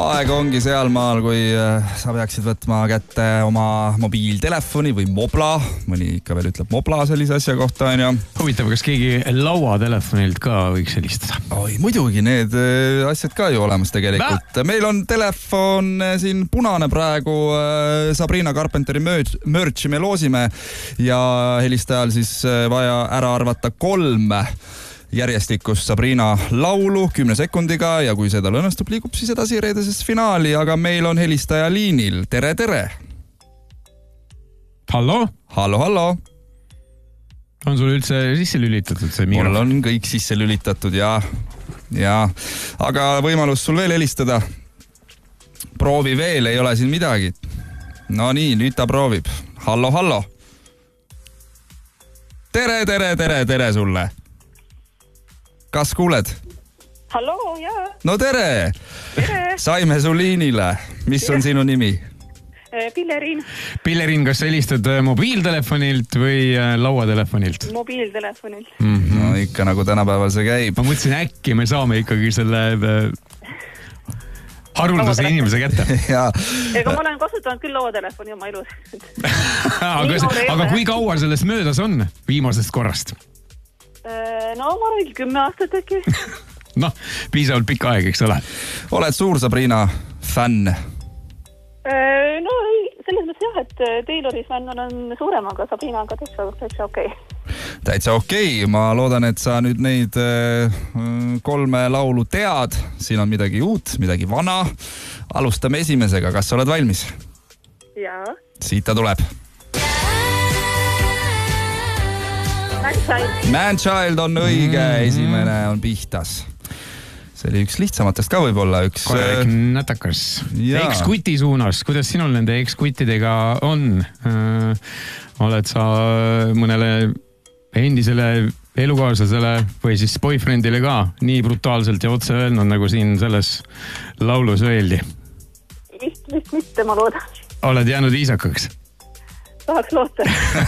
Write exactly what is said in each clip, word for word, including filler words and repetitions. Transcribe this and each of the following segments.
Aeg ongi sealmaal, kui sa peaksid võtma kätte oma mobiiltelefoni või mobla. Mõni ikka veel ütleb mobla sellise asja kohta, on ju. Huvitav, kas keegi lauatelefonilt ka võiks helistada? Oi, muidugi, need asjad ka ju olemas tegelikult. Bä? Meil on telefon siin punane praegu. Sabrina Carpenteri merchi me loosime ja helistajal siis vaja ära arvata kolm järjestikust Sabrina laulu kümne sekundiga ja kui seda õnnestub, liigub siis edasi reedesest finaali, aga meil on helistaja liinil. Tere, tere! Hallo? Hallo, hallo! On sul üldse sisse lülitatud see mikrofon? Mul on kõik sisse lülitatud, ja. ja. Aga võimalus sul veel helistada. Proovi veel, ei ole siin midagi. No nii, nüüd ta proovib. Hallo, hallo! Tere, tere, tere, tere sulle! Kas kuuled? Hallo, jaa. No tere! Tere! Saime su liinile. Mis on sinu nimi? Pilleriin. Pilleriin, kas sa helistad mobiiltelefonilt või lauatelefonilt? Mobiiltelefonilt. Mm-hmm. No ikka nagu tänapäeval see käib. Ma mõtlesin, äkki me saame ikkagi selle haruldase inimese kätte. Ja. Ega ma olen kasutanud küll lauatelefoni oma elus. aga, aga kui kaua sellest möödas on viimasest korrast? No, ma olen kümme aastat äkki. noh, piisavalt pikka aeg, eks ole. Oled suur Sabrina fänn? No, selles mõttes jah, et Taylori fänn on suurem, aga Sabrina on ka täitsa, täitsa okei. Täitsa okei. Ma loodan, et sa nüüd neid kolme laulu tead. Siin on midagi uut, midagi vana. Alustame esimesega. Kas sa oled valmis? Jaa. Siit ta tuleb. Manchild. Manchild on õige, esimene on pihtas. See oli üks lihtsamatest ka võib-olla. Üks korralik nätakas. Eks-kuti suunas. Kuidas sinul nende eks-kuttidega on? Oled sa mõnele endisele elukaaslasele või siis boyfriendile ka nii brutaalselt ja otse öelnud, nagu siin selles laulus öeldi? Vist, vist mitte, ma loodan. Oled jäänud viisakaks? Tahaks loota.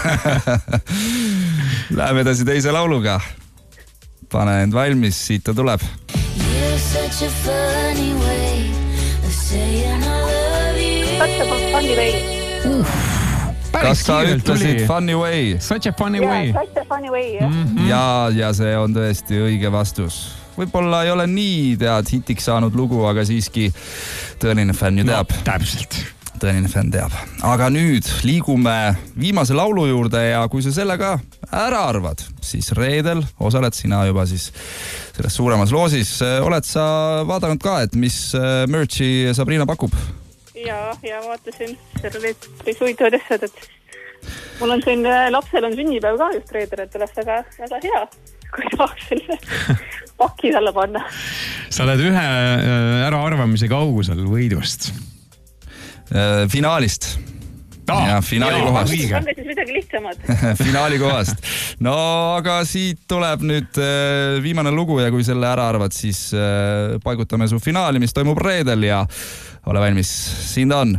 Läheme edasi teise lauluga. Pane end valmis, siit ta tuleb. Such a funny way of saying I love you. Such a funny way. Kas sa ütlesid funny way? Such a funny yeah, way. Such a funny way, jah. Mm-hmm. Ja, ja see on tõesti õige vastus. Võib-olla ei ole nii tead hitiks saanud lugu, aga siiski tõeline fänn ju teab. No, täpselt. Tõeline fänn teab. Aga nüüd liigume viimase laulu juurde ja kui sa sellega ära arvad, siis reedel osaled sina juba siis selles suuremas loosis. Oled sa vaadanud ka, et mis merchi Sabrina pakub? Ja, ja vaatasin. Seal olid päris huvitavad asjad, et mul on siin lapsel on sünnipäev ka just reedel, et oleks väga, väga hea, kui saaks selle paki talle panna. Sa oled ühe äraarvamise kaugusel võidust. Finaalist. Ah, ja finaali jaa, kohast. Pange siis midagi lihtsamad. Finaali kohast. No, aga siit tuleb nüüd viimane lugu ja kui selle ära arvad, siis paigutame su finaali, mis toimub reedel ja ole valmis. Siin ta on.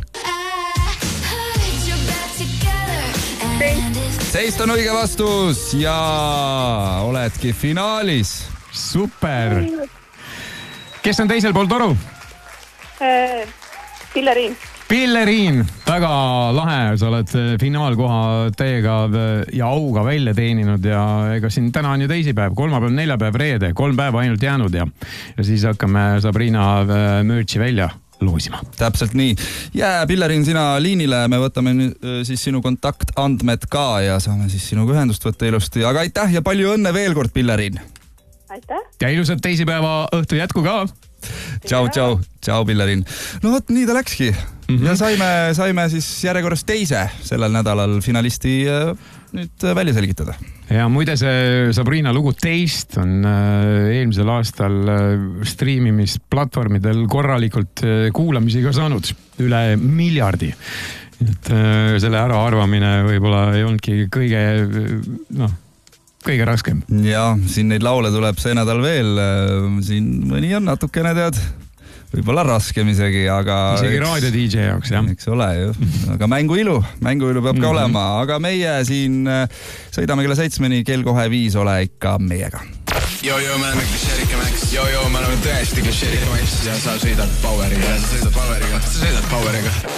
Seist on õige vastus ja oledki finaalis. Super. Kes on teisel pool toru? Pilleriin. Pilleriin, väga lahe, sa oled finaalkoha täiega ja auga välja teeninud ja ega siin täna on ju teisipäev, kolmapäev, neljapäev, reede, kolm päeva ainult jäänud ja, ja siis hakkame Sabrina merchi välja loosima. Täpselt nii. Jää, Pilleriin, sina liinile, me võtame siis sinu kontaktandmed ka ja saame siis sinuga ühendust võtta ilusti, aga aitäh ja palju õnne veel kord, Pilleriin! Aitäh! Ja ilusat teisipäeva õhtu jätku ka! Tšau, tšau, tšau, Pilleriin. No vot, nii ta läkski. Mm-hmm. Ja saime, saime siis järjekorras teise sellel nädalal finalisti nüüd välja selgitada. Ja muide see Sabrina lugu Teist on eelmisel aastal striimimisplatvormidel korralikult kuulamisi ka saanud. Üle miljardi. Et selle äraarvamine võib-olla ei olnudki kõige, noh, kõige raskem. Ja, siin neid laule tuleb see nädal veel. Siin mõni on natukene tead, võib-olla raskem isegi, aga... Isegi raadio D J jaoks, jah. Eks ole ju. Aga mänguilu, mänguilu peab ka mm-hmm. olema. Aga meie siin sõidame kella seitsmeni, kell kohe viis ole ikka meiega. joo, joo, me oleme Klišerika Max. Joo, joo, me oleme tõesti Klišerika Max ja sa sõidad Poweriga. Ja sa sõidad Poweriga. Sa sõidad Poweriga.